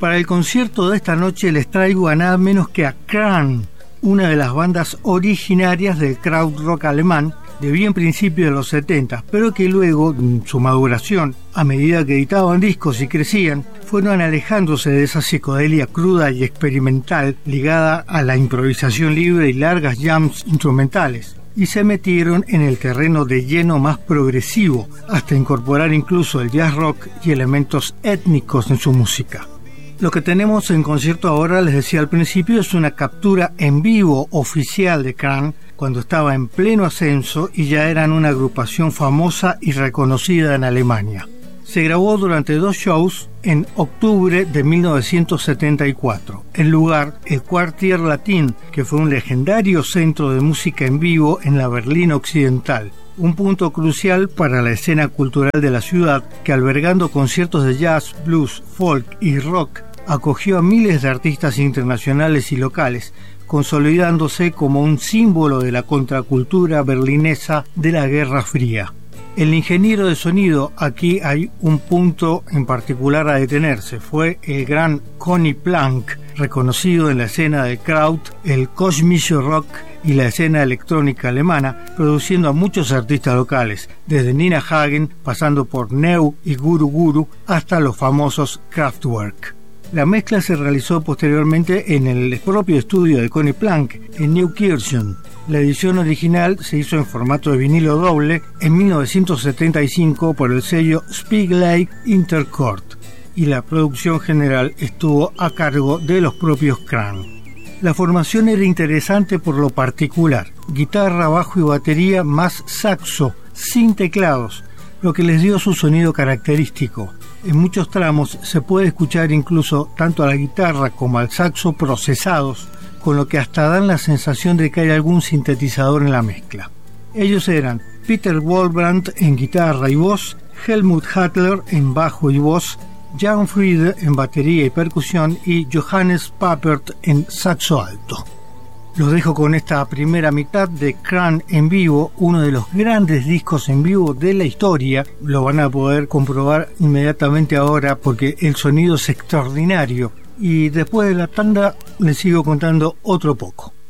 para el concierto de esta noche les traigo a nada menos que a Craan, una de las bandas originarias del krautrock alemán de bien principio de los 70, pero que luego, en su maduración, a medida que editaban discos y crecían, fueron alejándose de esa psicodelia cruda y experimental ligada a la improvisación libre y largas jams instrumentales, y se metieron en el terreno de lleno más progresivo, hasta incorporar incluso el jazz rock y elementos étnicos en su música. Lo que tenemos en concierto ahora, les decía al principio, es una captura en vivo oficial de Craan cuando estaba en pleno ascenso y ya eran una agrupación famosa y reconocida en Alemania. Se grabó durante 2 shows en octubre de 1974. El lugar, el Quartier Latin, que fue un legendario centro de música en vivo en la Berlín Occidental. Un punto crucial para la escena cultural de la ciudad, que albergando conciertos de jazz, blues, folk y rock, acogió a miles de artistas internacionales y locales, consolidándose como un símbolo de la contracultura berlinesa de la Guerra Fría. El ingeniero de sonido, aquí hay un punto en particular a detenerse, fue el gran Conny Plank, reconocido en la escena del Kraut, el Kosmische Rock y la escena electrónica alemana, produciendo a muchos artistas locales, desde Nina Hagen, pasando por Neu y Guru Guru, hasta los famosos Kraftwerk. La mezcla se realizó posteriormente en el propio estudio de Conny Plank, en Neukirchen. La edición original se hizo en formato de vinilo doble en 1975 por el sello Spiegelei Intercourt, y la producción general estuvo a cargo de los propios Craan. La formación era interesante por lo particular: guitarra, bajo y batería más saxo, sin teclados, lo que les dio su sonido característico. En muchos tramos se puede escuchar incluso tanto a la guitarra como al saxo procesados, con lo que hasta dan la sensación de que hay algún sintetizador en la mezcla. Ellos eran Peter Wolbrandt en guitarra y voz, Helmut Hattler en bajo y voz, Jan Friede en batería y percusión y Johannes Papert en saxo alto. Los dejo con esta primera mitad de Craan en vivo, uno de los grandes discos en vivo de la historia. Lo van a poder comprobar inmediatamente ahora porque el sonido es extraordinario. Y después de la tanda les sigo contando otro poco.